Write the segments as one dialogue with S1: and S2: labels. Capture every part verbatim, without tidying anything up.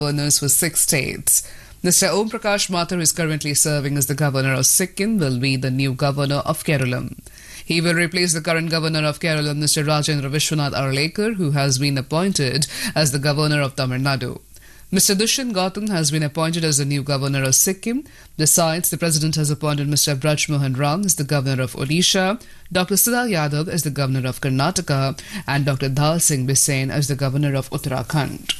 S1: governors for six states. Mister Om Prakash Mathur, who is currently serving as the governor of Sikkim, will be the new governor of Kerala. He will replace the current governor of Kerala, Mister Rajendra Vishwanath Arlekar, who has been appointed as the governor of Tamil Nadu. Mister Dushyant Gautam has been appointed as the new governor of Sikkim. Besides, the president has appointed Mister Braj Mohan Ram as the governor of Odisha, Doctor Sudha Yadav as the governor of Karnataka, and Doctor Dhal Singh Bisain as the governor of Uttarakhand.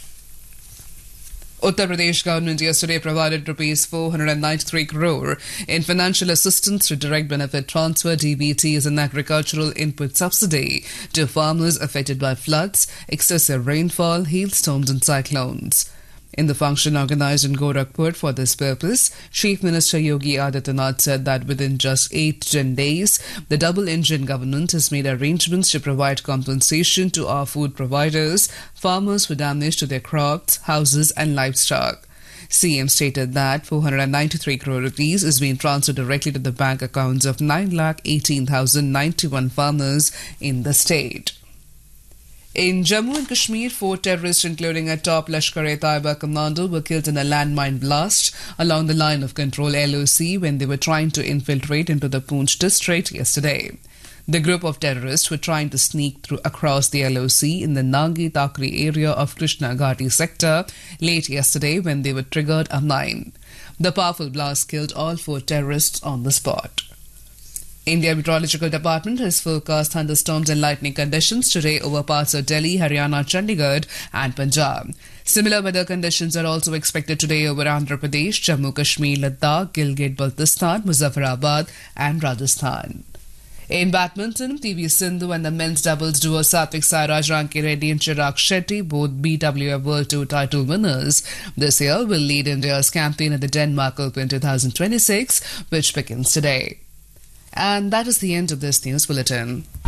S1: Uttar Pradesh government yesterday provided rupees four hundred ninety-three crore in financial assistance through direct benefit transfer D B T as an agricultural input subsidy to farmers affected by floods, excessive rainfall, hailstorms and cyclones. In the function organized in Gorakhpur for this purpose, Chief Minister Yogi Adityanath said that within just eight to ten days, the double-engine government has made arrangements to provide compensation to our food providers, farmers for damage to their crops, houses and livestock. C M stated that four hundred ninety-three crore rupees is being transferred directly to the bank accounts of nine lakh eighteen thousand ninety-one farmers in the state. In Jammu and Kashmir, four terrorists, including a top Lashkar-e-Taiba commander, were killed in a landmine blast along the line of control L O C when they were trying to infiltrate into the Poonch district yesterday. The group of terrorists were trying to sneak through across the L O C in the Nangi Takri area of Krishna Ghati sector late yesterday when they were triggered a mine. The powerful blast killed all four terrorists on the spot. India Meteorological Department has forecast thunderstorms and lightning conditions today over parts of Delhi, Haryana, Chandigarh and Punjab. Similar weather conditions are also expected today over Andhra Pradesh, Jammu Kashmir, Ladakh, Gilgit-Baltistan, Muzaffarabad and Rajasthan. In badminton, P V Sindhu and the men's doubles duo Satvik Sairaj, Ranki Reddy and Chirag Shetty, both B W F World Tour title winners this year, will lead India's campaign at the Denmark Open twenty twenty-six, which begins today. And that is the end of this news bulletin.